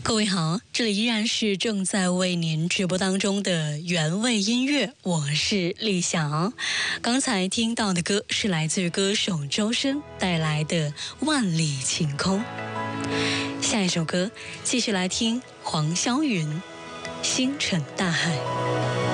各位好，这里依然是正在为您直播当中的原味音乐，我是丽翔。刚才听到的歌是来自于歌手周深带来的《万里晴空》。下一首歌继续来听黄霄云《星辰大海》。